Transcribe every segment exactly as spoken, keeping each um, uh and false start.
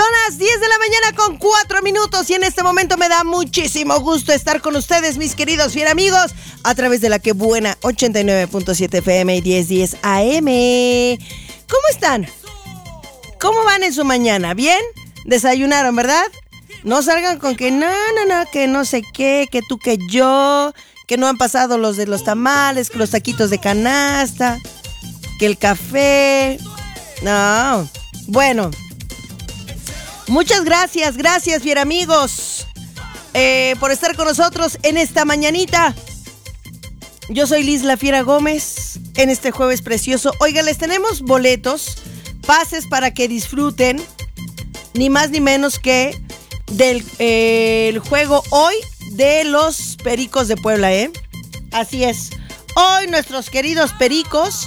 Son las diez de la mañana con cuatro minutos y en este momento me da muchísimo gusto estar con ustedes, mis queridos fiel amigos, a través de la que buena ochenta y nueve punto siete F M y diez diez A M. ¿Cómo están? ¿Cómo van en su mañana? ¿Bien? ¿Desayunaron, verdad? No salgan con que no, no, no, que no sé qué, que tú, que yo, que no han pasado los de los tamales, que los taquitos de canasta, que el café. No, bueno. Muchas gracias, gracias, fiel amigos, eh, por estar con nosotros en esta mañanita. Yo soy Liz La Fiera Gómez, en este jueves precioso. Oiga, les tenemos boletos, pases para que disfruten, ni más ni menos que del eh, el juego hoy de los Pericos de Puebla, ¿eh? Así es. Hoy nuestros queridos Pericos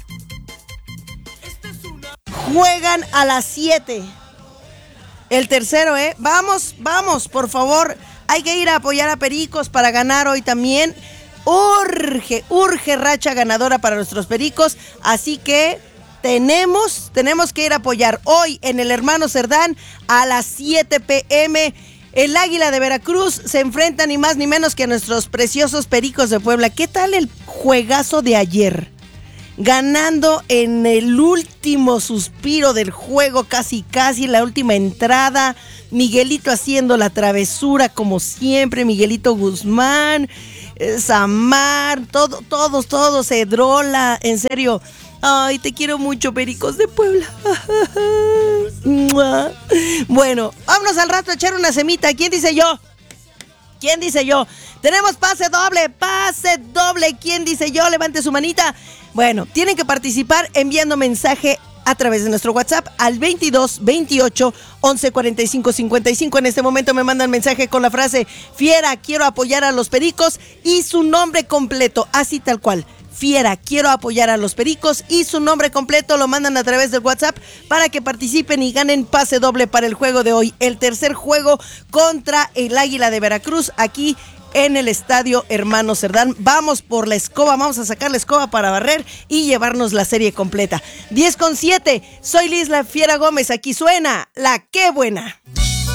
juegan a las siete. El tercero, ¿eh? Vamos, vamos, por favor. Hay que ir a apoyar a Pericos para ganar hoy también. Urge, urge racha ganadora para nuestros Pericos. Así que tenemos, tenemos que ir a apoyar hoy en el Hermano Cerdán a las siete pe eme. El Águila de Veracruz se enfrenta ni más ni menos que a nuestros preciosos Pericos de Puebla. ¿Qué tal el juegazo de ayer? Ganando en el último suspiro del juego, casi casi la última entrada. Miguelito haciendo la travesura como siempre, Miguelito Guzmán, eh, Samar, todo, todos, todos, Edrola, en serio. Ay, te quiero mucho, Pericos de Puebla. Bueno, vámonos al rato a echar una semita. ¿Quién dice yo? ¿Quién dice yo? Tenemos pase doble, pase doble. ¿Quién dice yo? Levante su manita. Bueno, tienen que participar enviando mensaje a través de nuestro WhatsApp al veintidós veintiocho once cuarenta y cinco cincuenta y cinco. En este momento me mandan mensaje con la frase Fiera, quiero apoyar a los Pericos y su nombre completo, así tal cual. Fiera, quiero apoyar a los Pericos y su nombre completo lo mandan a través del WhatsApp para que participen y ganen pase doble para el juego de hoy. El tercer juego contra el Águila de Veracruz aquí en el Estadio Hermano Cerdán. Vamos por la escoba, vamos a sacar la escoba para barrer y llevarnos la serie completa. diez con siete, soy Liz La Fiera Gómez, aquí suena La Qué Buena.